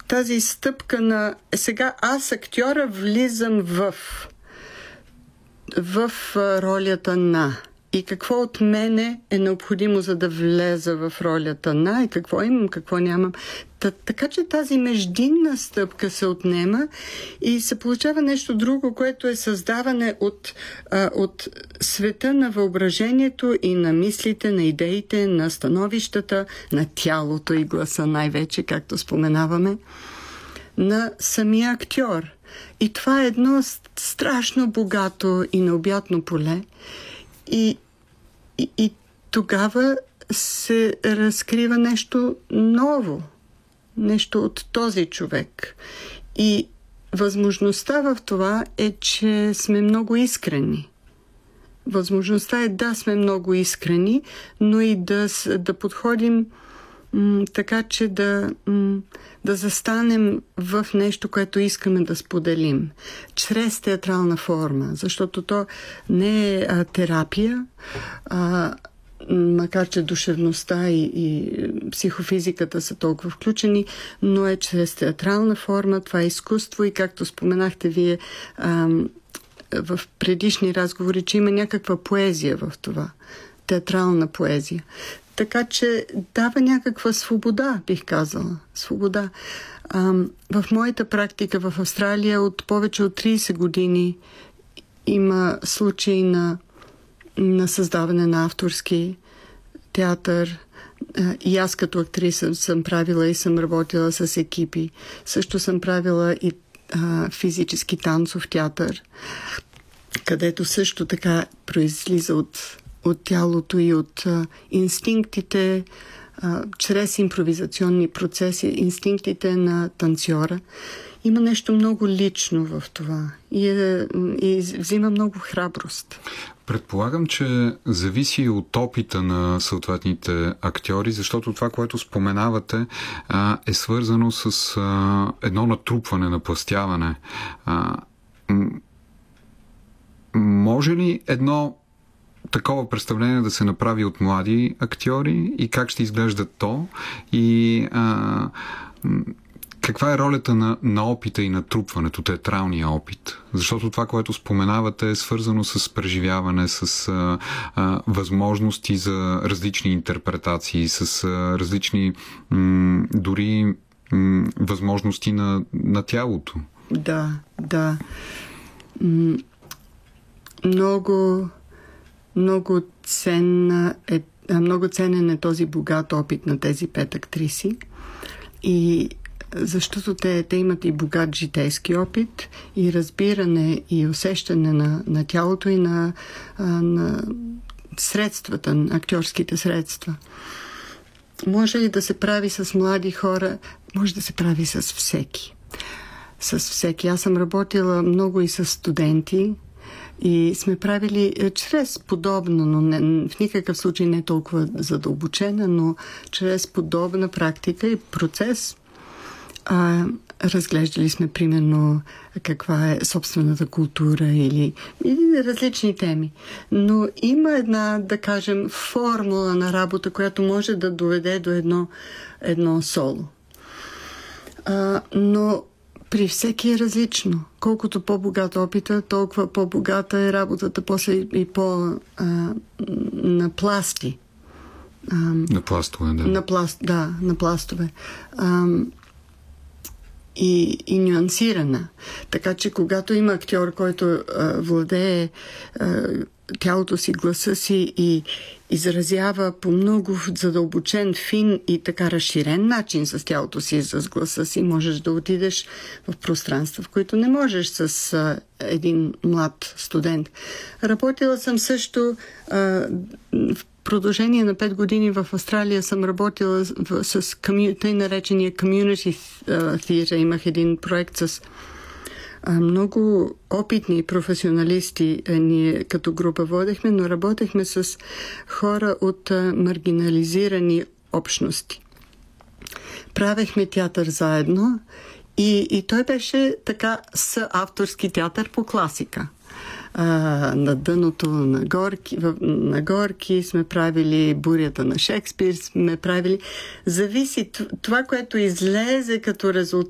тази стъпка на сега аз, актьора, влизам в ролята на. И какво от мене е необходимо, за да влеза в ролята на, и какво имам, какво нямам. Така че тази междинна стъпка се отнема и се получава нещо друго, което е създаване от света на въображението и на мислите, на идеите, на становищата, на тялото и гласа най-вече, както споменаваме, на самия актьор. И това е едно страшно богато и необятно поле. И тогава се разкрива нещо ново, нещо от този човек. И възможността в това е, че сме много искрени. Възможността е да сме много искрени, но и да подходим така, че да застанем в нещо, което искаме да споделим. Чрез театрална форма, защото то не е терапия, макар че душевността и психофизиката са толкова включени, но е чрез театрална форма, това е изкуство и както споменахте вие в предишни разговори, че има някаква поезия в това. Театрална поезия. Така че дава някаква свобода, бих казала. Свобода. В моята практика в Австралия от повече от 30 години има случаи на създаване на авторски театър. И аз като актриса съм правила и съм работила с екипи. Също съм правила и физически танцов театър, където също така произлиза от тялото и от инстинктите, чрез импровизационни процеси, инстинктите на танцора. Има нещо много лично в това и взима много храброст. Предполагам, че зависи от опита на съответните актьори, защото това, което споменавате, е свързано с едно натрупване, напластяване. Може ли едно такова представление да се направи от млади актьори и как ще изглежда то и каква е ролята на опита и натрупването, театралния опит? Защото това, което споменавате, е свързано с преживяване, с възможности за различни интерпретации, с различни дори възможности на тялото. Да. Много ценен е този богат опит на тези 5 актриси. И защото те имат и богат житейски опит, и разбиране, и усещане на тялото и на средствата, на актьорските средства. Може ли да се прави с млади хора? Може да се прави с всеки. С всеки. Аз съм работила много и с студенти, и сме правили чрез подобно, но в никакъв случай не толкова задълбочена, но чрез подобна практика и процес разглеждали сме примерно каква е собствената култура или различни теми. Но има една, да кажем, формула на работа, която може да доведе до едно соло. Но при всеки е различно. Колкото по-богат опита, толкова по-богата е работата, после и на пласти. На пластове, да. На пластове. И нюансирана. Така че когато има актьор, който владее тялото си, гласа си и изразява по много задълбочен, фин и така разширен начин с тялото си и с гласа си, можеш да отидеш в пространства, в които не можеш с един млад студент. Работила съм също в продължение на 5 години в Австралия съм работила с тъй наречения Community Theatre. Имах един проект с много опитни професионалисти. Ние като група водехме, но работехме с хора от маргинализирани общности. Правехме театър заедно и той беше така съавторски театър по класика. На дъното на Горки сме правили Бурята на Шекспир, сме правили. Зависи това, което излезе като резултат